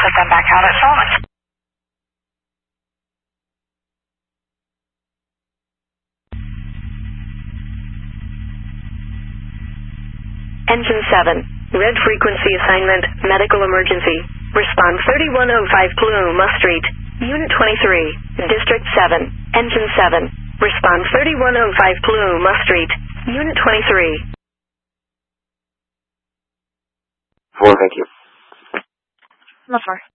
put them back out at Sullivan. Engine 7, red frequency assignment, medical emergency. Respond 3105 Paluma Street, Unit 23, District 7, Engine 7. Respond 3105 Paluma Street, Unit 23. 4, thank you. No, 4.